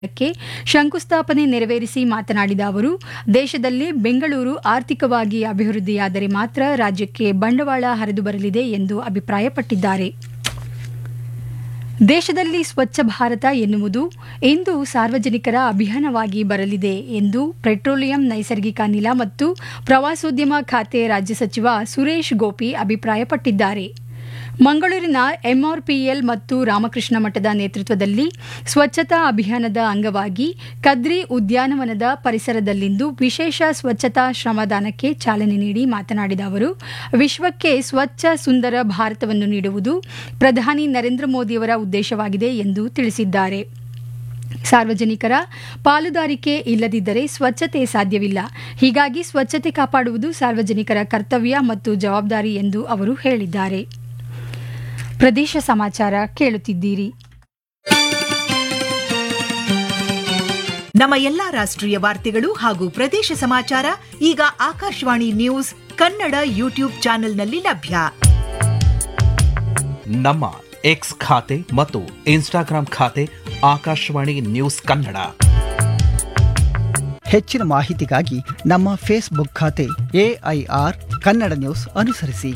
ಕ್ಕೆ ಶಂಕುಸ್ಥಾಪನೆ ನೆರವೇರಿಸಿ ಮಾತನಾಡಿದ ಅವರು, ದೇಶದಲ್ಲಿ ಬೆಂಗಳೂರು ಆರ್ಥಿಕವಾಗಿ ಅಭಿವೃದ್ಧಿಯಾದರೆ ಮಾತ್ರ ರಾಜ್ಯಕ್ಕೆ ಬಂಡವಾಳ ಹರಿದು ಬರಲಿದೆ ಎಂದು ಅಭಿಪ್ರಾಯಪಟ್ಟಿದ್ದಾರೆ. ದೇಶದಲ್ಲಿ ಸ್ವಚ್ಛ ಭಾರತ ಎನ್ನುವುದು ಇಂದು ಸಾರ್ವಜನಿಕರ ಅಭಿಯಾನವಾಗಿ ಬರಲಿದೆ ಎಂದು ಪೆಟ್ರೋಲಿಯಂ, ನೈಸರ್ಗಿಕ ಅನಿಲ ಮತ್ತು ಪ್ರವಾಸೋದ್ಯಮ ಖಾತೆ ರಾಜ್ಯ ಸಚಿವ ಸುರೇಶ್ ಗೋಪಿ ಅಭಿಪ್ರಾಯಪಟ್ಟಿದ್ದಾರೆ. ಮಂಗಳೂರಿನ ಎಂಆರ್ಪಿಎಲ್ ಮತ್ತು ರಾಮಕೃಷ್ಣ ಮಠದ ನೇತೃತ್ವದಲ್ಲಿ ಸ್ವಚ್ಛತಾ ಅಭಿಯಾನದ ಅಂಗವಾಗಿ ಕದ್ರಿ ಉದ್ಯಾನವನದ ಪರಿಸರದಲ್ಲಿಂದು ವಿಶೇಷ ಸ್ವಚ್ಛತಾ ಶ್ರಮದಾನಕ್ಕೆ ಚಾಲನೆ ನೀಡಿ ಮಾತನಾಡಿದ ಅವರು, ವಿಶ್ವಕ್ಕೆ ಸ್ವಚ್ಛ ಸುಂದರ ಭಾರತವನ್ನು ನೀಡುವುದು ಪ್ರಧಾನಿ ನರೇಂದ್ರ ಮೋದಿಯವರ ಉದ್ದೇಶವಾಗಿದೆ ಎಂದು ತಿಳಿಸಿದ್ದಾರೆ. ಸಾರ್ವಜನಿಕರ ಪಾಲುದಾರಿಕೆ ಇಲ್ಲದಿದ್ದರೆ ಸ್ವಚ್ಛತೆ ಸಾಧ್ಯವಿಲ್ಲ. ಹೀಗಾಗಿ ಸ್ವಚ್ಛತೆ ಕಾಪಾಡುವುದು ಸಾರ್ವಜನಿಕರ ಕರ್ತವ್ಯ ಮತ್ತು ಜವಾಬ್ದಾರಿ ಎಂದು ಅವರು ಹೇಳಿದ್ದಾರೆ. ಪ್ರದೇಶ ಸಮಾಚಾರ ಕೇಳುತ್ತಿದ್ದೀರಿ. ನಮ್ಮ ಎಲ್ಲಾ ರಾಷ್ಟ್ರೀಯ ವಾರ್ತೆಗಳು ಹಾಗೂ ಪ್ರದೇಶ ಸಮಾಚಾರ ಈಗ ಆಕಾಶವಾಣಿ ನ್ಯೂಸ್ ಕನ್ನಡ ಯೂಟ್ಯೂಬ್ ಚಾನೆಲ್ನಲ್ಲಿ ಲಭ್ಯ. ನಮ್ಮ ಎಕ್ಸ್ ಖಾತೆ ಮತ್ತು ಇನ್ಸ್ಟಾಗ್ರಾಂ ಖಾತೆ ಆಕಾಶವಾಣಿ ನ್ಯೂಸ್ ಕನ್ನಡ. ಹೆಚ್ಚಿನ ಮಾಹಿತಿಗಾಗಿ ನಮ್ಮ ಫೇಸ್ಬುಕ್ ಖಾತೆ AIR ಕನ್ನಡ ನ್ಯೂಸ್ ಅನುಸರಿಸಿ.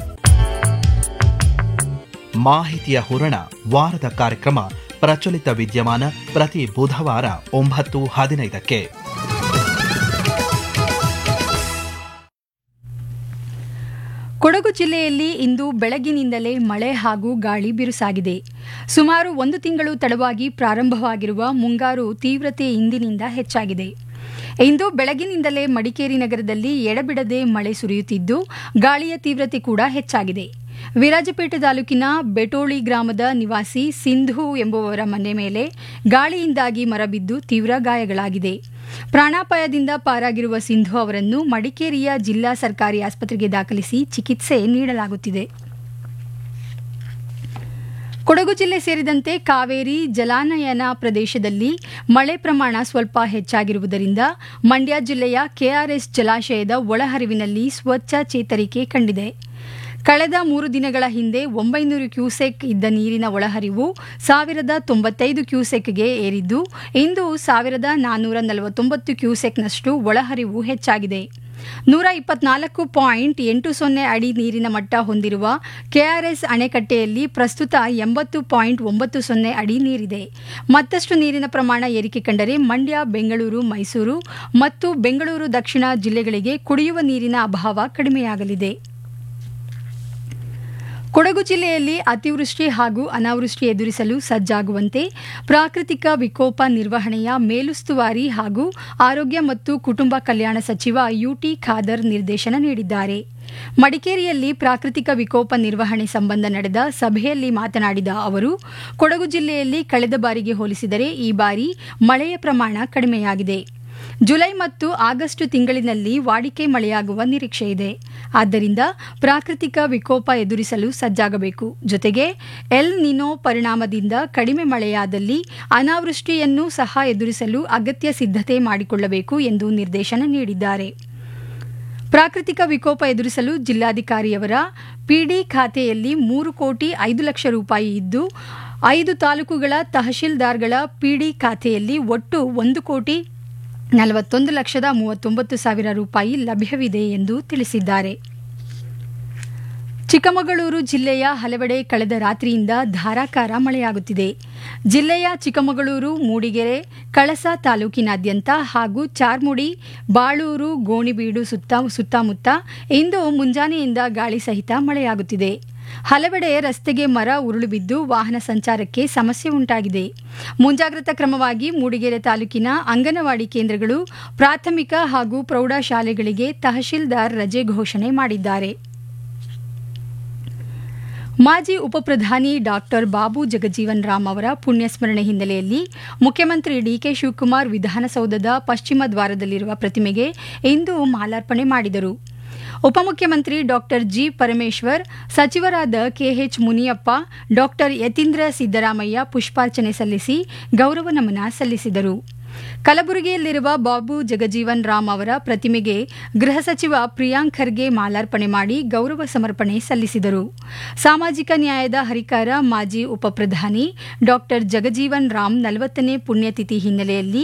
ಮಾಹಿತಿಯ ಹೂರಣ ವಾರದ ಕಾರ್ಯಕ್ರಮ ಪ್ರಚಲಿತ ವಿದ್ಯಮಾನ ಪ್ರತಿ ಬುಧವಾರ 9:15ಕ್ಕೆ. ಕೊಡಗು ಜಿಲ್ಲೆಯಲ್ಲಿ ಇಂದು ಬೆಳಗಿನಿಂದಲೇ ಮಳೆ ಹಾಗೂ ಗಾಳಿ ಬಿರುಸಾಗಿದೆ. ಸುಮಾರು 1 ತಿಂಗಳು ತಡವಾಗಿ ಪ್ರಾರಂಭವಾಗಿರುವ ಮುಂಗಾರು ತೀವ್ರತೆ ಇಂದಿನಿಂದ ಹೆಚ್ಚಾಗಿದೆ. ಇಂದು ಬೆಳಗಿನಿಂದಲೇ ಮಡಿಕೇರಿ ನಗರದಲ್ಲಿ ಎಡಬಿಡದೆ ಮಳೆ ಸುರಿಯುತ್ತಿದ್ದು, ಗಾಳಿಯ ತೀವ್ರತೆ ಕೂಡ ಹೆಚ್ಚಾಗಿದೆ. ವಿರಾಜಪೇಟೆ ತಾಲೂಕಿನ ಬೆಟೋಳಿ ಗ್ರಾಮದ ನಿವಾಸಿ ಸಿಂಧು ಎಂಬುವವರ ಮನೆ ಮೇಲೆ ಗಾಳಿಯಿಂದಾಗಿ ಮರ ಬಿದ್ದು ತೀವ್ರ ಗಾಯಗಳಾಗಿದೆ. ಪ್ರಾಣಾಪಾಯದಿಂದ ಪಾರಾಗಿರುವ ಸಿಂಧು ಅವರನ್ನು ಮಡಿಕೇರಿಯ ಜಿಲ್ಲಾ ಸರ್ಕಾರಿ ಆಸ್ಪತ್ರೆಗೆ ದಾಖಲಿಸಿ ಚಿಕಿತ್ಸೆ ನೀಡಲಾಗುತ್ತಿದೆ. ಕೊಡಗು ಜಿಲ್ಲೆ ಸೇರಿದಂತೆ ಕಾವೇರಿ ಜಲಾನಯನ ಪ್ರದೇಶದಲ್ಲಿ ಮಳೆ ಪ್ರಮಾಣ ಸ್ವಲ್ಪ ಹೆಚ್ಚಾಗಿರುವುದರಿಂದ ಮಂಡ್ಯ ಜಿಲ್ಲೆಯ KRS ಜಲಾಶಯದ ಒಳಹರಿವಿನಲ್ಲಿ ಸ್ವಚ್ಛ ಚೇತರಿಕೆ ಕಂಡಿದೆ. ಕಳೆದ 3 ದಿನಗಳ ಹಿಂದೆ 900 ಕ್ಯೂಸೆಕ್ ಇದ್ದ ನೀರಿನ ಒಳಹರಿವು 1095 ಕ್ಯೂಸೆಕ್ಗೆ ಏರಿದ್ದು, ಇಂದು 1449 ಕ್ಯೂಸೆಕ್ನಷ್ಟು ಒಳಹರಿವು ಹೆಚ್ಚಾಗಿದೆ. 124.80 ಅಡಿ ನೀರಿನ ಮಟ್ಟ ಹೊಂದಿರುವ KRS ಅಣೆಕಟ್ಟೆಯಲ್ಲಿ ಪ್ರಸ್ತುತ 80.90 ಅಡಿ ನೀರಿದೆ. ಮತ್ತಷ್ಟು ನೀರಿನ ಪ್ರಮಾಣ ಏರಿಕೆ ಕಂಡರೆ ಮಂಡ್ಯ, ಬೆಂಗಳೂರು, ಮೈಸೂರು ಮತ್ತು ಬೆಂಗಳೂರು ದಕ್ಷಿಣ ಜಿಲ್ಲೆಗಳಿಗೆ ಕುಡಿಯುವ ನೀರಿನ ಅಭಾವ ಕಡಿಮೆಯಾಗಲಿದೆ. ಕೊಡಗು ಜಿಲ್ಲೆಯಲ್ಲಿ ಅತಿವೃಷ್ಟಿ ಹಾಗೂ ಅನಾವೃಷ್ಟಿ ಎದುರಿಸಲು ಸಜ್ಜಾಗುವಂತೆ ಪ್ರಾಕೃತಿಕ ವಿಕೋಪ ನಿರ್ವಹಣೆಯ ಮೇಲುಸ್ತುವಾರಿ ಹಾಗೂ ಆರೋಗ್ಯ ಮತ್ತು ಕುಟುಂಬ ಕಲ್ಯಾಣ ಸಚಿವ UT ಖಾದರ್ ನಿರ್ದೇಶನ ನೀಡಿದ್ದಾರೆ. ಮಡಿಕೇರಿಯಲ್ಲಿ ಪ್ರಾಕೃತಿಕ ವಿಕೋಪ ನಿರ್ವಹಣೆ ಸಂಬಂಧ ನಡೆದ ಸಭೆಯಲ್ಲಿ ಮಾತನಾಡಿದ ಅವರು, ಕೊಡಗು ಜಿಲ್ಲೆಯಲ್ಲಿ ಕಳೆದ ಬಾರಿಗೆ ಹೋಲಿಸಿದರೆ ಈ ಬಾರಿ ಮಳೆಯ ಪ್ರಮಾಣ ಕಡಿಮೆಯಾಗಿದೆ. ಜುಲೈ ಮತ್ತು ಆಗಸ್ಟ್ ತಿಂಗಳಿನಲ್ಲಿ ವಾಡಿಕೆ ಮಳೆಯಾಗುವ ನಿರೀಕ್ಷೆ ಇದೆ. ಆದ್ದರಿಂದ ಪ್ರಾಕೃತಿಕ ವಿಕೋಪ ಎದುರಿಸಲು ಸಜ್ಜಾಗಬೇಕು. ಜೊತೆಗೆ ಎಲ್ ನಿನೋ ಪರಿಣಾಮದಿಂದ ಕಡಿಮೆ ಮಳೆಯಾದಲ್ಲಿ ಅನಾವೃಷ್ಟಿಯನ್ನು ಸಹ ಎದುರಿಸಲು ಅಗತ್ಯ ಸಿದ್ಧತೆ ಮಾಡಿಕೊಳ್ಳಬೇಕು ಎಂದು ನಿರ್ದೇಶನ ನೀಡಿದ್ದಾರೆ. ಪ್ರಾಕೃತಿಕ ವಿಕೋಪ ಎದುರಿಸಲು ಜಿಲ್ಲಾಧಿಕಾರಿಯವರ PD ಖಾತೆಯಲ್ಲಿ 3,05,00,000 ರೂಪಾಯಿ ಇದ್ದು, 5 ತಾಲೂಕುಗಳ ತಹಶೀಲ್ದಾರ್ಗಳ PD ಖಾತೆಯಲ್ಲಿ ಒಟ್ಟು 1,41,39,000 ರೂಪಾಯಿ ಲಭ್ಯವಿದೆ ಎಂದು ತಿಳಿಸಿದ್ದಾರೆ. ಚಿಕ್ಕಮಗಳೂರು ಜಿಲ್ಲೆಯ ಹಲವೆಡೆ ಕಳೆದ ರಾತ್ರಿಯಿಂದ ಧಾರಾಕಾರ ಮಳೆಯಾಗುತ್ತಿದೆ. ಜಿಲ್ಲೆಯ ಚಿಕ್ಕಮಗಳೂರು, ಮೂಡಿಗೆರೆ, ಕಳಸ ತಾಲೂಕಿನಾದ್ಯಂತ ಹಾಗೂ ಚಾರ್ಮುಡಿ, ಬಾಳೂರು, ಗೋಣಿಬೀಡು ಸುತ್ತಮುತ್ತ ಇಂದು ಮುಂಜಾನೆಯಿಂದ ಗಾಳಿ ಸಹಿತ ಮಳೆಯಾಗುತ್ತಿದೆ. ಹಲವೆಡೆ ರಸ್ತೆಗೆ ಮರ ಉರುಳು ಬಿದ್ದು ವಾಹನ ಸಂಚಾರಕ್ಕೆ ಸಮಸ್ಯೆ ಉಂಟಾಗಿದೆ. ಮುಂಜಾಗ್ರತಾ ಕ್ರಮವಾಗಿ ಮೂಡಿಗೆರೆ ತಾಲೂಕಿನ ಅಂಗನವಾಡಿ ಕೇಂದ್ರಗಳು, ಪ್ರಾಥಮಿಕ ಹಾಗೂ ಪ್ರೌಢಶಾಲೆಗಳಿಗೆ ತಹಶೀಲ್ದಾರ್ ರಜೆ ಘೋಷಣೆ ಮಾಡಿದ್ದಾರೆ. ಮಾಜಿ ಉಪಪ್ರಧಾನಿ ಡಾಕ್ಟರ್ ಬಾಬು ಜಗಜೀವನ್ ರಾಮ್ ಅವರ ಪುಣ್ಯಸ್ಮರಣೆ ಹಿನ್ನೆಲೆಯಲ್ಲಿ ಮುಖ್ಯಮಂತ್ರಿ DK ಶಿವಕುಮಾರ್ ವಿಧಾನಸೌಧದ ಪಶ್ಚಿಮ ದ್ವಾರದಲ್ಲಿರುವ ಪ್ರತಿಮೆಗೆ ಇಂದು ಮಾಲಾರ್ಪಣೆ ಮಾಡಿದರು. ಉಪಮುಖ್ಯಮಂತ್ರಿ ಡಾಕ್ಟರ್ G. ಪರಮೇಶ್ವರ್, ಸಚಿವರಾದ KH ಮುನಿಯಪ್ಪ, ಡಾಕ್ಟರ್ ಯತೀಂದ್ರ ಸಿದ್ದರಾಮಯ್ಯ ಪುಷ್ಪಾರ್ಚನೆ ಸಲ್ಲಿಸಿ ಗೌರವ ನಮನ ಸಲ್ಲಿಸಿದರು. ಕಲಬುರಗಿಯಲ್ಲಿರುವ ಬಾಬು ಜಗಜೀವನ್ ರಾಮ್ ಅವರ ಪ್ರತಿಮೆಗೆ ಗೃಹ ಸಚಿವ ಪ್ರಿಯಾಂಕ್ ಖರ್ಗೆ ಮಾಲಾರ್ಪಣೆ ಮಾಡಿ ಗೌರವ ಸಮರ್ಪಣೆ ಸಲ್ಲಿಸಿದರು. ಸಾಮಾಜಿಕ ನ್ಯಾಯದ ಹರಿಕಾರ ಮಾಜಿ ಉಪಪ್ರಧಾನಿ ಡಾ ಜಗಜೀವನ್ ರಾಮ್ 40ನೇ ಪುಣ್ಯತಿಥಿ ಹಿನ್ನೆಲೆಯಲ್ಲಿ